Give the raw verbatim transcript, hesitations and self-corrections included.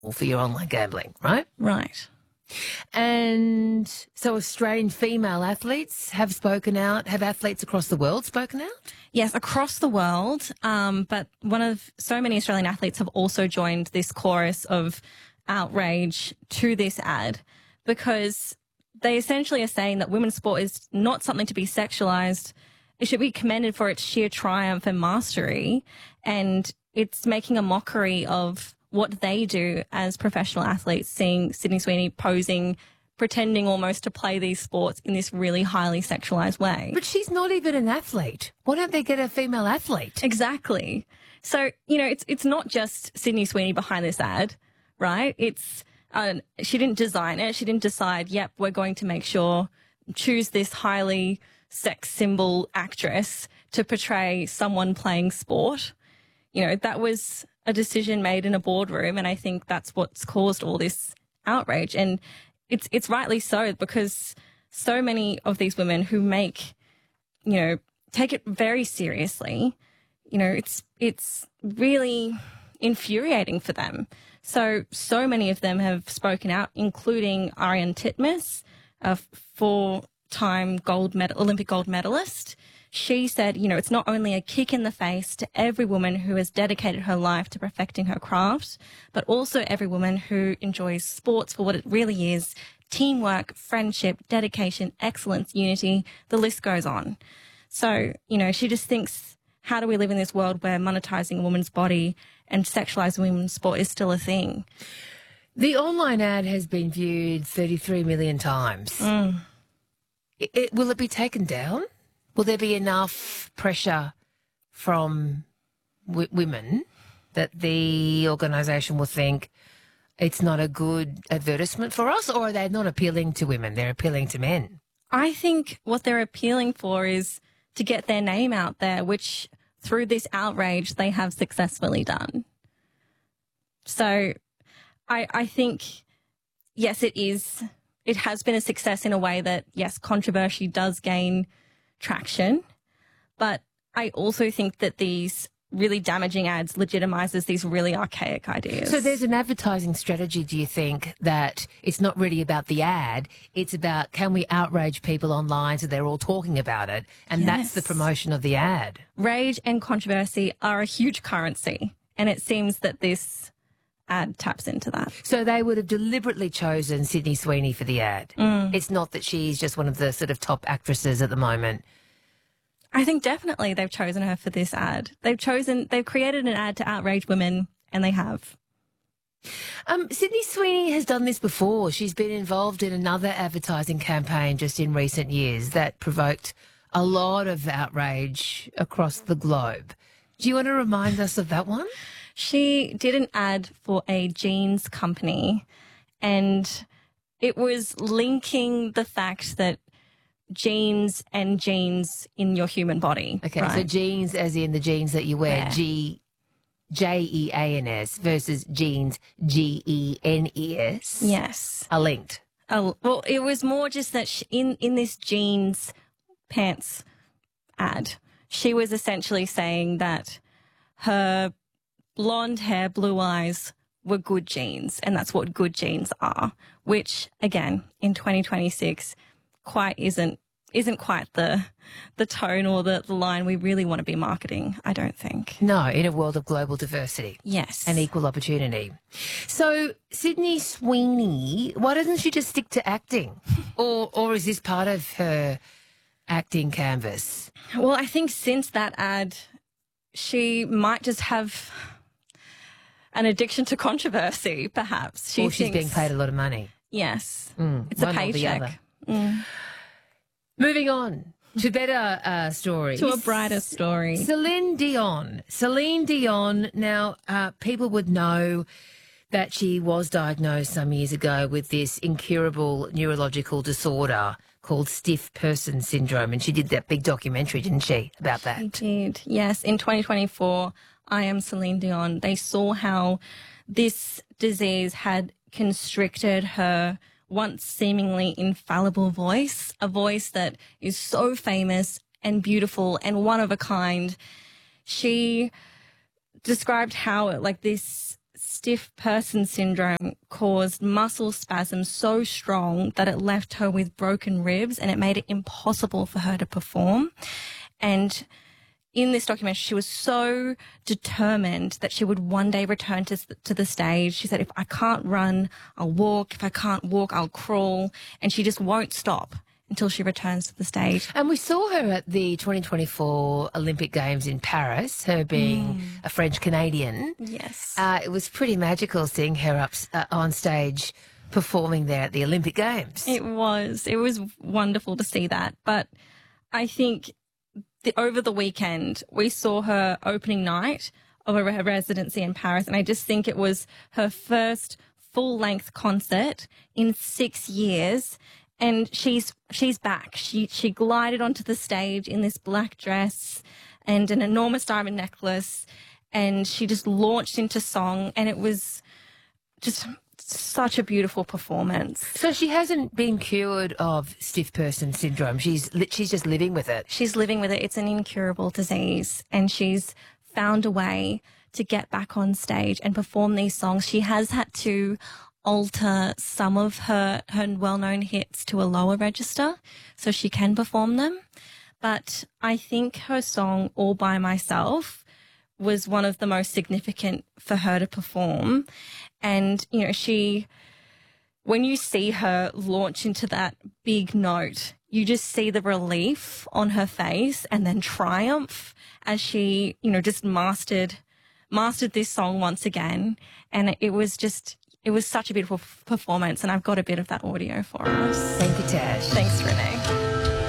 for your online gambling, right? Right. And so Australian female athletes have spoken out. Have athletes across the world spoken out? Yes, across the world. Um, but one of so many Australian athletes have also joined this chorus of outrage to this ad, because they essentially are saying that women's sport is not something to be sexualized. It should be commended for its sheer triumph and mastery. And it's making a mockery of what they do as professional athletes, seeing Sydney Sweeney posing, pretending almost to play these sports in this really highly sexualized way. But she's not even an athlete. Why don't they get a female athlete? Exactly. So, you know, it's it's not just Sydney Sweeney behind this ad, right? It's uh, she didn't design it. She didn't decide, yep, we're going to make sure, choose this highly sex symbol actress to portray someone playing sport. You know, that was a decision made in a boardroom, and I think that's what's caused all this outrage. And it's it's rightly so, because so many of these women who make, you know, take it very seriously, you know, it's it's really infuriating for them. So, so many of them have spoken out, including Ariane Titmus, a four-time gold medal, Olympic gold medalist. She said, you know, it's not only a kick in the face to every woman who has dedicated her life to perfecting her craft, but also every woman who enjoys sports for what it really is: teamwork, friendship, dedication, excellence, unity, the list goes on. So, you know, she just thinks, how do we live in this world where monetizing a woman's body and sexualizing women's sport is still a thing? The online ad has been viewed thirty-three million times. Mm. It, it, will it be taken down? Will there be enough pressure from w- women that the organisation will think it's not a good advertisement for us, or are they not appealing to women? They're appealing to men. I think what they're appealing for is to get their name out there, which through this outrage they have successfully done. So I, I think, yes, it is. It has been a success in a way that, yes, controversy does gain traction, but I also think that these really damaging ads legitimizes these really archaic ideas. So there's an advertising strategy, do you think, that it's not really about the ad, it's about can we outrage people online so they're all talking about it, and Yes. that's the promotion of the ad? Rage and controversy are a huge currency, and it seems that this ad taps into that. So they would have deliberately chosen Sydney Sweeney for the ad. Mm. It's not that she's just one of the sort of top actresses at the moment. I think definitely they've chosen her for this ad. They've chosen, they've created an ad to outrage women, and they have. Um, Sydney Sweeney has done this before. She's been involved in another advertising campaign just in recent years that provoked a lot of outrage across the globe. Do you want to remind us of that one? She did an ad for a jeans company, and it was linking the fact that genes and genes in your human body. Okay, right? so jeans as in the jeans that you wear, Yeah. G, J E A N S versus jeans, G E N E S. Yes. Are linked. Oh, well, it was more just that she, in, in this jeans pants ad, she was essentially saying that her blonde hair, blue eyes were good genes, and that's what good genes are, which, again, in twenty twenty-six, quite isn't isn't quite the the tone or the, the line we really want to be marketing, I don't think. No, in a world of global diversity. Yes. And equal opportunity. So, Sydney Sweeney, why doesn't she just stick to acting? or or is this part of her acting canvas? Well, I think since that ad, she might just have an addiction to controversy, perhaps. She or she's thinks, being paid a lot of money. Yes. Mm, it's a one or the paycheck. other. Mm. Moving on to better uh, stories. To a brighter story. Celine Dion. Celine Dion. Now, uh, people would know that she was diagnosed some years ago with this incurable neurological disorder called stiff person syndrome. And she did that big documentary, didn't she, about that? She did. Yes. In twenty twenty-four, I Am Celine Dion, they saw how this disease had constricted her once seemingly infallible voice, a voice that is so famous and beautiful and one of a kind. She described how, like, this stiff person syndrome caused muscle spasms so strong that it left her with broken ribs and it made it impossible for her to perform. And in this documentary, she was so determined that she would one day return to, to the stage. She said, if I can't run, I'll walk. If I can't walk, I'll crawl. And she just won't stop until she returns to the stage. And we saw her at the twenty twenty-four Olympic Games in Paris, her being mm. a French Canadian. Yes. Uh, it was pretty magical seeing her up uh, on stage performing there at the Olympic Games. It was. It was wonderful to see that. But I think the, over the weekend, we saw her opening night of her residency in Paris, and I just think it was her first full-length concert in six years. And she's she's back. She she glided onto the stage in this black dress and an enormous diamond necklace, and she just launched into song, and it was just such a beautiful performance. So she hasn't been cured of stiff person syndrome. She's she's just living with it. She's living with it. It's an incurable disease, and she's found a way to get back on stage and perform these songs. She has had to alter some of her, her well-known hits to a lower register so she can perform them. But I think her song All By Myself was one of the most significant for her to perform. And, you know, she, when you see her launch into that big note, you just see the relief on her face and then triumph as she, you know, just mastered, mastered this song once again. And it was just, it was such a beautiful performance, and I've got a bit of that audio for us. Thank you, Tash. Thanks, Renee.